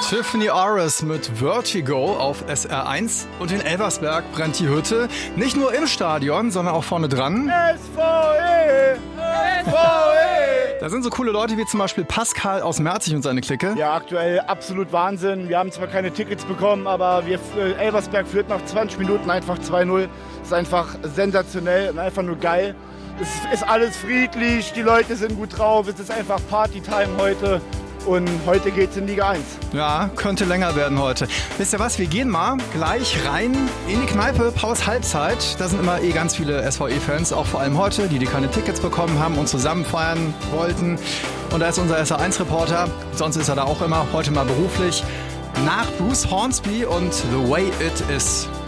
Tiffany Aris mit Vertigo auf SR1 und in Elversberg brennt die Hütte. Nicht nur im Stadion, sondern auch vorne dran. SVE! SVE! Da sind so coole Leute wie zum Beispiel Pascal aus Merzig und seine Clique. Ja, aktuell absolut Wahnsinn. Wir haben zwar keine Tickets bekommen, aber Elversberg führt nach 20 Minuten einfach 2-0. Ist einfach sensationell und einfach nur geil. Es ist alles friedlich, die Leute sind gut drauf, es ist einfach Partytime heute. Und heute geht's in Liga 1. Ja, könnte länger werden heute. Wisst ihr was, wir gehen mal gleich rein in die Kneipe, Pause Halbzeit. Da sind immer ganz viele SVE-Fans, auch vor allem heute, die keine Tickets bekommen haben und zusammen feiern wollten. Und da ist unser SR1-Reporter, sonst ist er da auch immer, heute mal beruflich, nach Bruce Hornsby und The Way It Is.